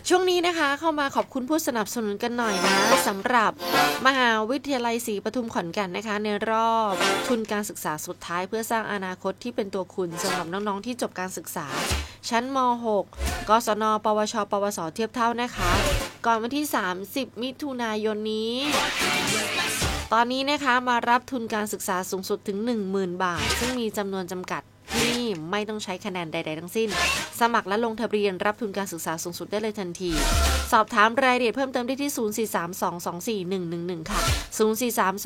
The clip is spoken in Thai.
ช่วงนี้นะคะเข้ามาขอบคุณผู้สนับสนุนกันหน่อยนะสำหรับมหาวิทยาลัยศรีปทุมขอนแก่นนะคะในรอบทุนการศึกษาสุดท้ายเพื่อสร้างอนาคตที่เป็นตัวคุณสำหรับน้องๆที่จบการศึกษาชั้นม .6 กศนปวชปวสเทียบเท่านะคะก่อนวันที่30มิถุนายนนี้ตอนนี้นะคะมารับทุนการศึกษาสูงสุดถึง 10,000 บาทซึ่งมีจำนวนจำกัดที่ไม่ต้องใช้คะแนนใดๆทั้งสิ้นสมัครและลงทะเบียนรับทุนการศึกษาสูงสุดได้เลยทันทีสอบถามรายละเอียดเพิ่มเติมได้ที่ 0432241111 ค่ะ 0432